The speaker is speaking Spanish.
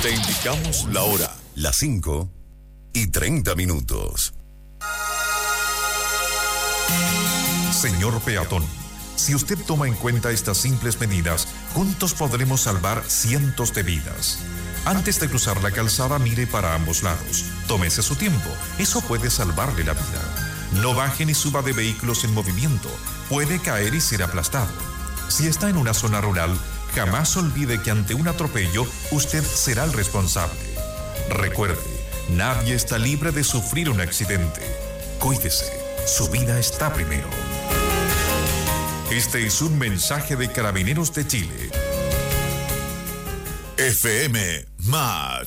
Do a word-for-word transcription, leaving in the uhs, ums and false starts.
Te indicamos la hora, las cinco y treinta minutos. Señor peatón, si usted toma en cuenta estas simples medidas, juntos podremos salvar cientos de vidas. Antes de cruzar la calzada, mire para ambos lados. Tómese su tiempo, eso puede salvarle la vida. No baje ni suba de vehículos en movimiento, puede caer y ser aplastado. Si está en una zona rural, jamás olvide que ante un atropello, usted será el responsable. Recuerde, nadie está libre de sufrir un accidente. Cuídese, su vida está primero. Este es un mensaje de Carabineros de Chile. F M Más.